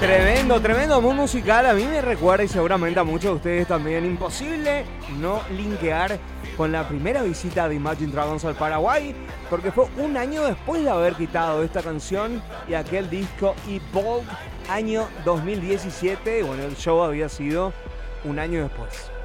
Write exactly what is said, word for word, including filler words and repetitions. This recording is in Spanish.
Tremendo, tremendo mood musical. A mí me recuerda y seguramente a muchos de ustedes también. Imposible no linkear con la primera visita de Imagine Dragons al Paraguay, porque fue un año después de haber quitado esta canción y aquel disco Evolve, año dos mil diecisiete. Y bueno, el show había sido un año después.